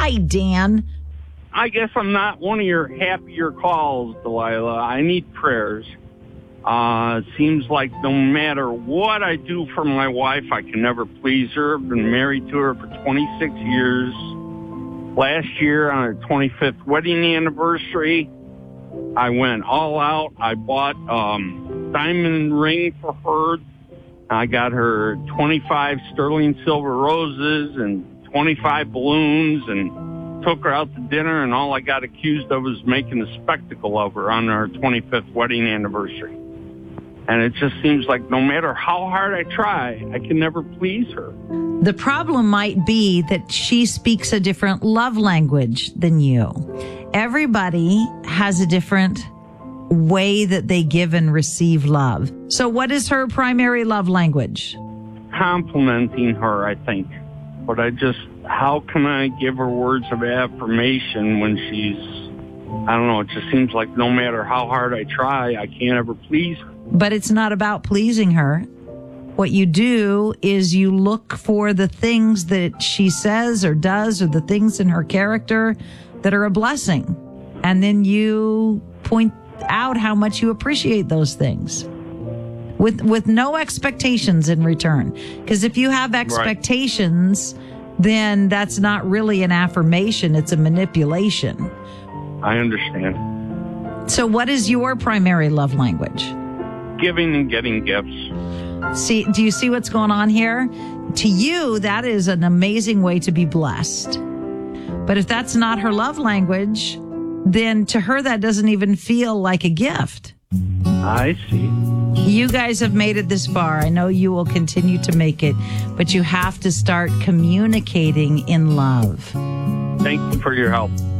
Hi, Dan. I guess I'm not one of your happier calls, Delilah. I need prayers. It seems like no matter what I do for my wife, I can never please her. I've been married to her for 26 years. Last year, on her 25th wedding anniversary, I went all out. I bought diamond ring for her. I got her 25 sterling silver roses and 25 balloons and took her out to dinner, and all I got accused of was making a spectacle of her on her 25th wedding anniversary. And it just seems like no matter how hard I try, I can never please her. The problem might be that she speaks a different love language than you. Everybody has a different way that they give and receive love. So what is her primary love language? Complimenting her, I think. But how can I give her words of affirmation when I don't know, it just seems like no matter how hard I try, I can't ever please her. But it's not about pleasing her. What you do is you look for the things that she says or does, or the things in her character that are a blessing. And then you point out how much you appreciate those things with no expectations in return. Because if you have expectations, then that's not really an affirmation. It's a manipulation. I understand. So what is your primary love language? Giving and getting gifts. See, do you see what's going on here? To you, that is an amazing way to be blessed. But if that's not her love language, then to her, that doesn't even feel like a gift. I see. You guys have made it this far. I know you will continue to make it, but you have to start communicating in love. Thank you for your help.